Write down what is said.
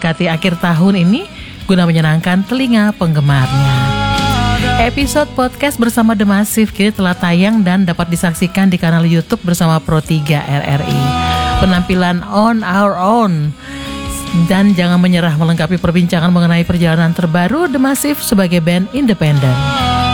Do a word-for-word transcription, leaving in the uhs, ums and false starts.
mendekati akhir tahun ini guna menyenangkan telinga penggemarnya. Episode podcast bersama The Massive kini telah tayang dan dapat disaksikan di kanal YouTube bersama Pro tiga R R I. Penampilan On Our Own. Dan jangan menyerah melengkapi perbincangan mengenai perjalanan terbaru The Massive sebagai band independen.